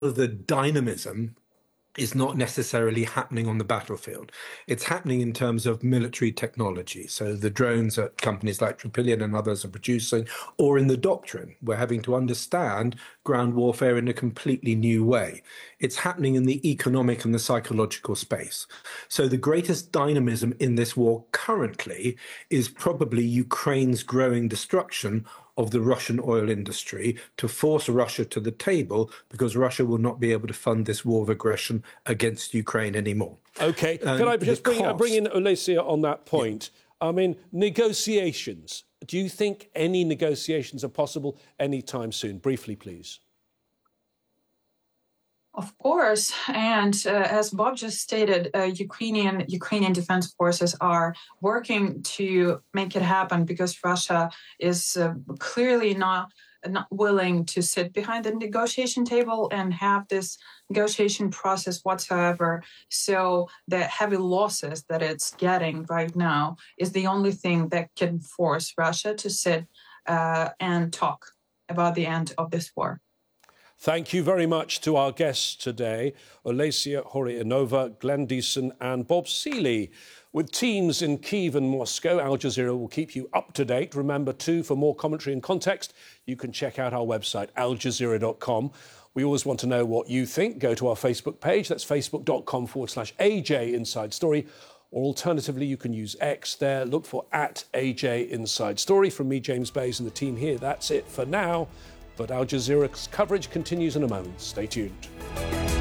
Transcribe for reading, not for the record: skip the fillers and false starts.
of the dynamism is not necessarily happening on the battlefield. It's happening in terms of military technology. So the drones that companies like Tropilion and others are producing, or in the doctrine, we're having to understand ground warfare in a completely new way. It's happening in the economic and the psychological space. So the greatest dynamism in this war currently is probably Ukraine's growing destruction of the Russian oil industry to force Russia to the table, because Russia will not be able to fund this war of aggression against Ukraine anymore. OK. Can I just bring in Olesya on that point? Yeah. I mean, negotiations. Do you think any negotiations are possible anytime soon? Briefly, please. Of course, and as Bob just stated, Ukrainian defense forces are working to make it happen, because Russia is clearly not willing to sit behind the negotiation table and have this negotiation process whatsoever. So the heavy losses that it's getting right now is the only thing that can force Russia to sit and talk about the end of this war. Thank you very much to our guests today, Olesya Horyunova, Glenn Deason and Bob Seeley. With teams in Kyiv and Moscow, Al Jazeera will keep you up to date. Remember, too, for more commentary and context, you can check out our website, aljazeera.com. We always want to know what you think. Go to our Facebook page. That's facebook.com/AJ Inside Story. Or alternatively, you can use X there. Look for @AJ Inside Story. From me, James Bays, and the team here, that's it for now. But Al Jazeera's coverage continues in a moment. Stay tuned.